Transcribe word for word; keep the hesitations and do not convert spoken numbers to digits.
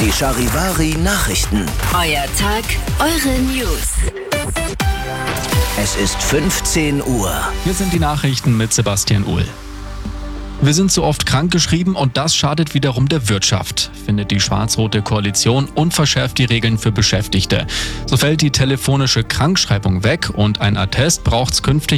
Die Charivari Nachrichten. Euer Tag, eure News. Es ist fünfzehn Uhr. Hier sind die Nachrichten mit Sebastian Uhl. Wir sind zu oft krankgeschrieben und das schadet wiederum der Wirtschaft, findet die schwarz-rote Koalition und verschärft die Regeln für Beschäftigte. So fällt die telefonische Krankschreibung weg und ein Attest braucht's künftig